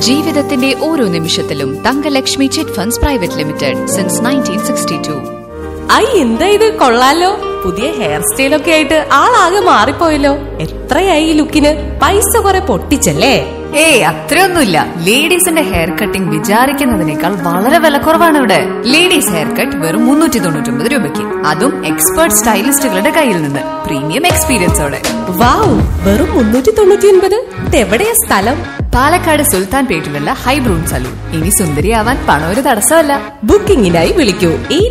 ജീവിതത്തിന്റെ ഓരോ നിമിഷത്തിലും Thankalakshmi chit funds private limited since 1962. എന്താ ഇത് കൊള്ളാലോ. പുതിയ ഹെയർ സ്റ്റൈലൊക്കെ ആയിട്ട് ആളാകെ മാറിപ്പോയല്ലോ. എത്രയായി ഈ ലുക്കിന്? പൈസ കുറെ പൊട്ടിച്ചല്ലേ? അത്രയൊന്നുമില്ല. ലേഡീസിന്റെ ഹെയർ കട്ടിംഗ് വിചാരിക്കുന്നതിനേക്കാൾ വളരെ വിലക്കുറവാണ് ഇവിടെ. ലേഡീസ് ഹെയർ കട്ട് വെറും 399 രൂപയ്ക്ക്, അതും എക്സ്പേർട്ട് സ്റ്റൈലിസ്റ്റുകളുടെ കയ്യിൽ നിന്ന്, പ്രീമിയം എക്സ്പീരിയൻസോടെ. വാവ്, വെറും 399. ഇതെവിടെയാ സ്ഥലം? പാലക്കാട് സുൽത്താൻ പേട്ടിലുള്ള ഹൈബ്രൂൺ സലൂൺ. ഇനി സുന്ദരിയാവാൻ പണം ഒരു തടസ്സമല്ല. ബുക്കിംഗിനായി വിളിക്കൂ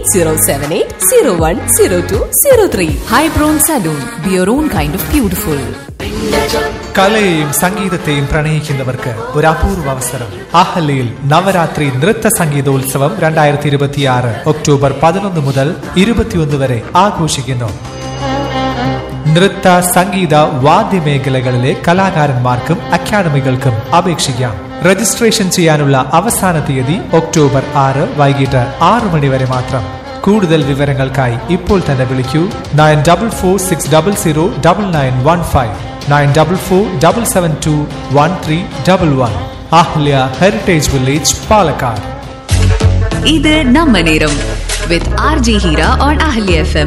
8078010203. ഹൈബ്രൂൺ salon, your own kind of beautiful. കലയെയും സംഗീതത്തെയും പ്രണയിക്കുന്നവർക്ക് ഒരു അപൂർവ അവസരം. അഹല്യയിൽ നവരാത്രി നൃത്ത സംഗീതോത്സവം 2026 ഒക്ടോബർ 11 മുതൽ 21 വരെ ആഘോഷിക്കുന്നു. നൃത്ത, സംഗീത, വാദ്യമേഖലകളിലെ കലാകാരന്മാർക്കും അക്കാദമികൾക്കും അപേക്ഷിക്കാം. രജിസ്ട്രേഷൻ ചെയ്യാനുള്ള അവസാന തീയതി ഒക്ടോബർ 6 വൈകിട്ട് 6 മണി വരെ മാത്രം. കൂടുതൽ വിവരങ്ങൾക്കായി ഇപ്പോൾ തന്നെ വിളിക്കൂ 9446009915, 9447721311. Ahalya heritage village, Palakkad. ഇത് നമ്മ നേരം വിത്ത് RJ Heera on Ahalya FM.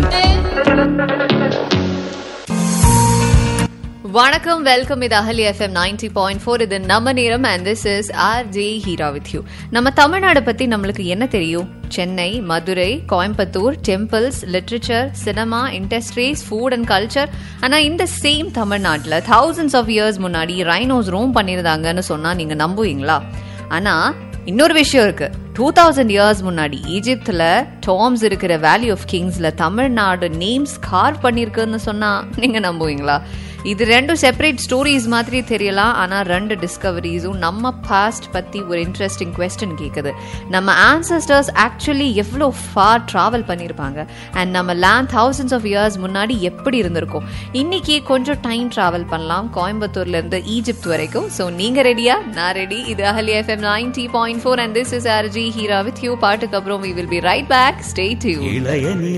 வணக்கம், வெல்கம். இது அஹல்யா FM 90.4. இது நம்ம நேரம் and this is RJ Heera with you. நம்ம தமிழ்நாடு பத்தி நம்மளுக்கு என்ன தெரியும்? Chennai, Madurai, Coimbatore, temples, literature, cinema, industries, food and culture. ஆனா இந்த சேம் தமிழ்நாட்டுல thousands of years முன்னாடி ரைனோஸ் ரோம் பண்ணிருந்தாங்கன்னு சொன்னா நீங்க நம்புவீங்களா? ஆனா இன்னொரு விஷயம் இருக்கு. 2000 years முன்னாடி ஈஜிப்துல டாம்ஸ் இருக்கிற வேலி ஆஃப் கிங்ஸ்ல தமிழ்நாடு நேம்ஸ் கார்வ் பண்ணிருக்குன்னு சொன்னா நீங்க நம்புவீங்களா? இது ரெண்டும் செப்பரேட் ஸ்டோரிஸ் மாதிரி தெரியலாம். ஆனா ரெண்டு டிஸ்கவரிஸும் நம்ம பாஸ்ட் பத்தி ஒரு இன்ட்ரெஸ்டிங் குவெஸ்டன் கேக்குது. நம்ம ஆன்செஸ்டர்ஸ் ஆக்சுவலி எவ்வளோ ஃபார் டிராவல் பண்ணிருப்பாங்க அண்ட் நம்ம லேண்ட் thousands of years முன்னாடி எப்படி இருந்திருக்கும்? இன்னைக்கு கொஞ்சம் டைம் டிராவல் பண்ணலாம் கோயம்புத்தூர்ல இருந்து ஈஜிப்ட் வரைக்கும். ஸோ நீங்க ரெடியா? நான் ரெடி. இது Ahalya FM 90.4 and this is RJ Heera with you. பாட்டுக்கு அப்புறம் we will be right back. Stay tuned.